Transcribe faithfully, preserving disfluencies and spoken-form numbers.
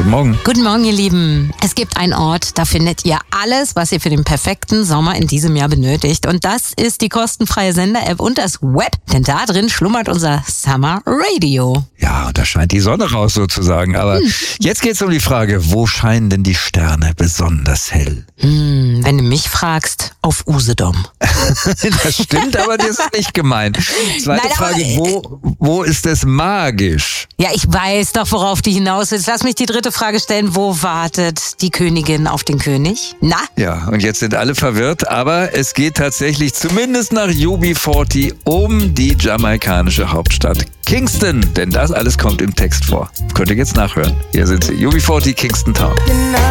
Guten Morgen. Guten Morgen, ihr Lieben. Es gibt einen Ort, da findet ihr alles, was ihr für den perfekten Sommer in diesem Jahr benötigt. Und das ist die kostenfreie Sender-App und das Web. Denn da drin schlummert unser Summer Radio. Ja, und da scheint die Sonne raus sozusagen. Aber hm. jetzt geht's um die Frage, wo scheinen denn die Sterne besonders hell? Hm, wenn du mich fragst, auf Usedom. Das stimmt, aber das ist nicht gemeint. Zweite Nein, Frage, aber, wo, wo ist es magisch? Ja, ich weiß doch, worauf du hinaus willst. Lass mich die dritte Frage stellen. Wo wartet die Königin auf den König? Na? Ja, und jetzt sind alle verwirrt, aber es geht tatsächlich zumindest nach U B vierzig um die jamaikanische Hauptstadt Kingston. Denn das alles kommt im Text vor. Könnt ihr jetzt nachhören. Hier sind sie, U B vierzig Kingston Town.